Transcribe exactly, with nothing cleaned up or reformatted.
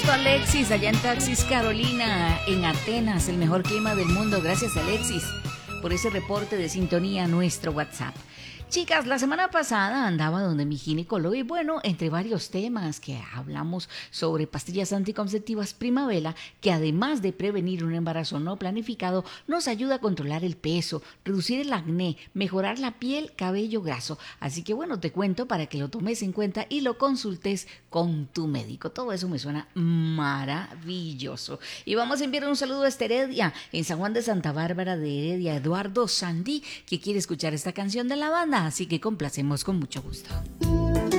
Alexis, allá en Taxis Carolina, en Atenas, el mejor clima del mundo. Gracias, Alexis, por ese reporte de sintonía a nuestro WhatsApp. Chicas, la semana pasada andaba donde mi ginecólogo y bueno, entre varios temas que hablamos sobre pastillas anticonceptivas Primavera, que además de prevenir un embarazo no planificado, nos ayuda a controlar el peso, reducir el acné, mejorar la piel, cabello graso. Así que bueno, te cuento para que lo tomes en cuenta y lo consultes con tu médico. Todo eso me suena maravilloso. Y vamos a enviar un saludo a Heredia, en San Juan de Santa Bárbara de Heredia, Eduardo Sandí, que quiere escuchar esta canción de la banda. Así que complacemos con mucho gusto.